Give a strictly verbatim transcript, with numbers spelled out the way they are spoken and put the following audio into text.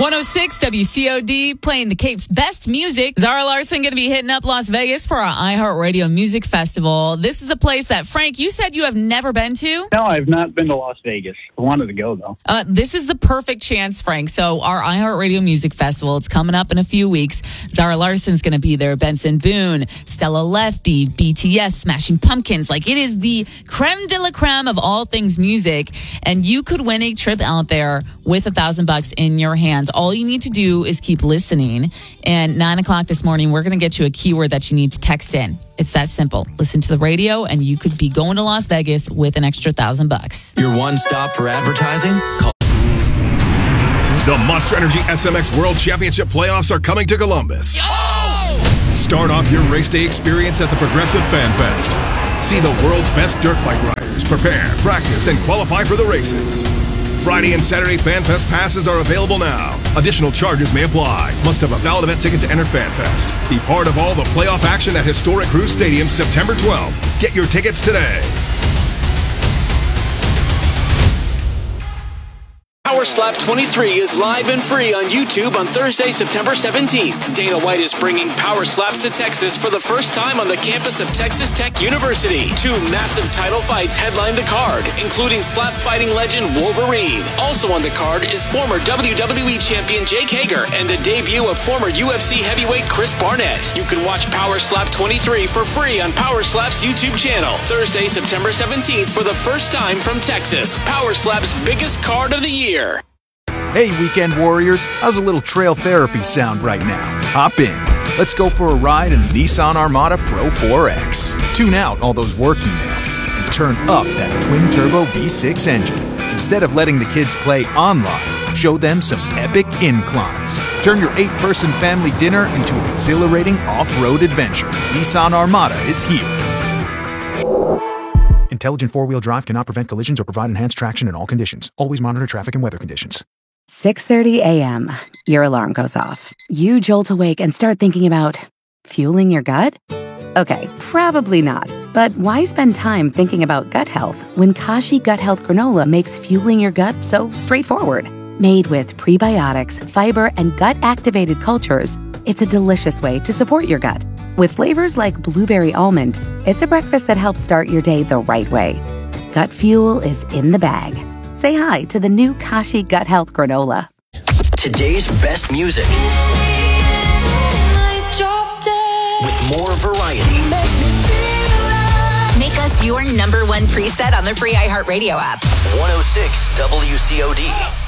one oh six W C O D, playing the Cape's best music. Zara Larsson going to be hitting up Las Vegas for our iHeartRadio Music Festival. This is a place that, Frank, you said you have never been to? No, I've not been to Las Vegas. I wanted to go, though. Uh, this is the perfect chance, Frank. So our iHeartRadio Music Festival, it's coming up in a few weeks. Zara Larsson's going to be there. Benson Boone, Stella Lefty, B T S, Smashing Pumpkins. Like, it is the creme de la creme of all things music. And you could win a trip out there with a thousand bucks in your hands. All you need to do is keep listening. And nine o'clock this morning, we're going to get you a keyword that you need to text in. It's that simple. Listen to the radio, and you could be going to Las Vegas with an extra thousand bucks. Your one stop for advertising? Call- The Monster Energy S M X World Championship playoffs are coming to Columbus. Yo! Start off your race day experience at the Progressive Fan Fest. See the world's best dirt bike riders prepare, practice, and qualify for the races. Friday and Saturday Fan Fest passes are available now. Additional charges may apply. Must have a valid event ticket to enter Fan Fest. Be part of all the playoff action at historic Cruise Stadium September twelfth. Get your tickets today. Power Slap twenty-three is live and free on YouTube on Thursday, September seventeenth. Dana White is bringing Power Slaps to Texas for the first time on the campus of Texas Tech University. Two massive title fights headline the card, including slap fighting legend Wolverine. Also on the card is former W W E champion Jake Hager and the debut of former U F C heavyweight Chris Barnett. You can watch Power Slap twenty-three for free on Power Slap's YouTube channel. Thursday, September seventeenth for the first time from Texas. Power Slap's biggest card of the year. Hey, Weekend Warriors, how's a little trail therapy sound right now? Hop in. Let's go for a ride in the Nissan Armada Pro four X. Tune out all those work emails and turn up that twin-turbo V six engine. Instead of letting the kids play online, show them some epic inclines. Turn your eight-person family dinner into an exhilarating off-road adventure. Nissan Armada is here. Intelligent four-wheel drive cannot prevent collisions or provide enhanced traction in all conditions. Always monitor traffic and weather conditions. six thirty a.m. Your alarm goes off. You jolt awake and start thinking about fueling your gut? Okay, probably not. But why spend time thinking about gut health when Kashi Gut Health Granola makes fueling your gut so straightforward? Made with prebiotics, fiber, and gut-activated cultures, it's a delicious way to support your gut. With flavors like blueberry almond, it's a breakfast that helps start your day the right way. Gut fuel is in the bag. Say hi to the new Kashi Gut Health Granola. Today's best music. With more variety. Make us your number one preset on the free iHeartRadio app. one oh six W C O D.